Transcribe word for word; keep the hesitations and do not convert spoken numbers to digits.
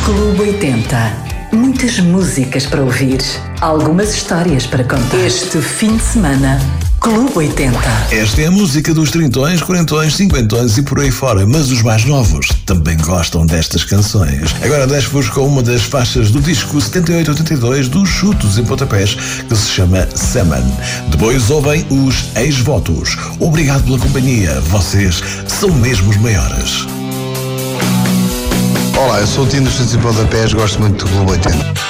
Clube oitenta. Muitas músicas para ouvir, algumas histórias para contar. Este fim de semana, Clube oitenta. Esta é a música dos trintões, quarentões, cinquentões e por aí fora, mas os mais novos também gostam destas canções. Agora deixo-vos com uma das faixas do disco setenta e oito oitenta e dois dos Chutos e Pontapés, que se chama Summer. Depois ouvem os ex-votos. Obrigado pela companhia, vocês são mesmo os maiores. Olá, eu sou o Tino dos Chutos e Pontapés, gosto muito do Clube oitenta.